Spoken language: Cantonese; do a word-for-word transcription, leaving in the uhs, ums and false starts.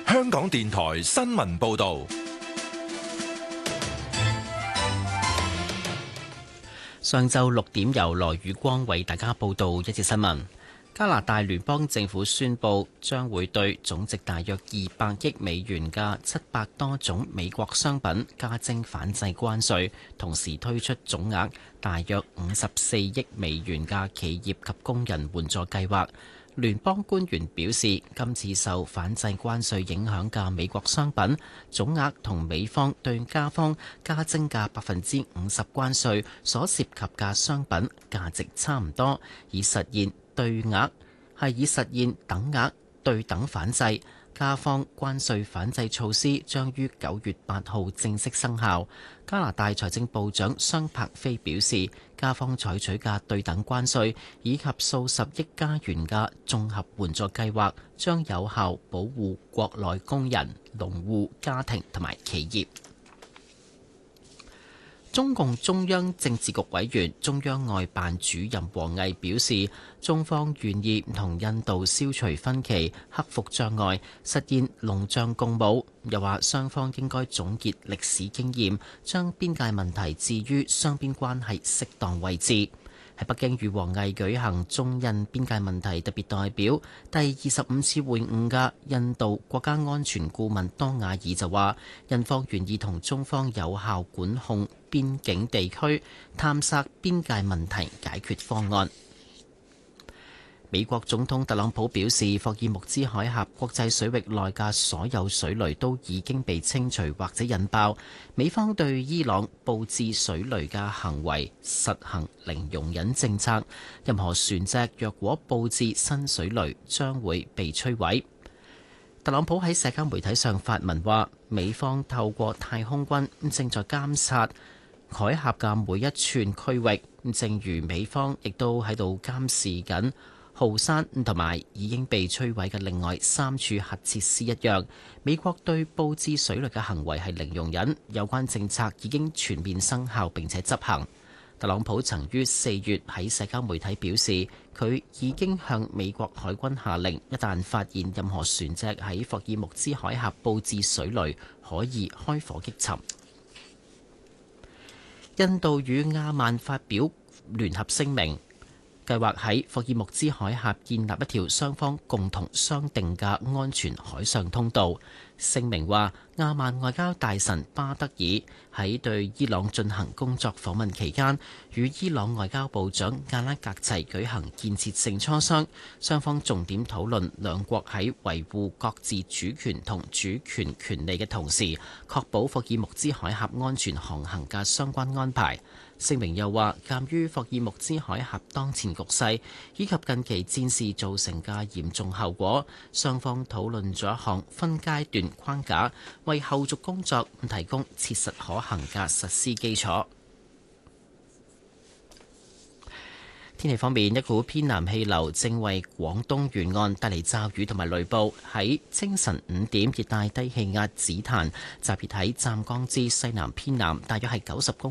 香港電台新聞報道。 上晝六點，由羅宇光為大家報道一節新聞。加拿大聯邦政府宣布將會對總值大約二百億美元嘅七百多種美國商品加徵反制關稅，同時推出總額大約五十四億美元嘅企業及工人援助計劃。聯邦官員表示，今次受反制關稅影響嘅美國商品總額同美方對加方加徵嘅百分之五十關稅所涉及嘅商品價值差唔多，以實現對額係以實現等額對等反制。加方關稅反制措施將於九月八號正式生效。加拿大財政部長桑柏菲表示，加方採取嘅對等關稅以及數十億加元嘅綜合援助計劃，將有效保護國內工人、農戶、家庭同埋企業。中共中央政治局委員、中央外辦主任王毅表示，中方願意同印度消除分歧，克服障礙，實現龍象共舞。又話雙方應該總結歷史經驗，將邊界問題置於雙邊關係適當位置。喺北京與王毅舉行中印邊界問題特別代表第二十五次會晤嘅印度國家安全顧問多瓦爾就話，印方願意同中方有效管控邊境地區，探索邊界問題解決方案。美國總統特朗普表示，霍爾木茲海峽國際水域內嘅所有水雷都已經被清除或者引爆。美方對伊朗佈置水雷嘅行為實行零容忍政策，任何船隻若果佈置新水雷將會被摧毀。特朗普喺社交媒體上發文話，美方透過太空軍正在監察海峽嘅每一寸區域，正如美方亦都喺度監視緊浩山同埋已經被摧毀嘅另外三處核設施一樣。美國對佈置水雷嘅行為係零容忍，有關政策已經全面生效並且執行。特朗普曾於四月喺社交媒體表示，佢已經向美國海軍下令，一旦發現任何船隻喺霍爾木茲海峽佈置水雷，可以開火擊沉。印度與亞曼發表聯合聲明，計劃喺霍爾木茲海峽建立一條雙方共同商定嘅安全海上通道。聲明話，亞曼外交大臣巴德爾喺對伊朗進行工作訪問期間，與伊朗外交部長阿拉格齊舉行建設性磋商，雙方重點討論兩國喺維護各自主權同主權權利嘅同時，確保霍爾木茲海峽安全航行嘅相關安排。聲明又話，鑑於霍爾木茲海峽當前局勢以及近期戰事造成嘅嚴重後果，雙方討論咗一項分階段框架，為後續工作提供切實可行嘅實施基礎。天氣方面，一股偏南氣流正為廣東沿岸帶嚟驟雨同埋雷暴。喺清晨五點，熱帶低氣壓紫檀集結喺湛江之西南偏南，大約係九十公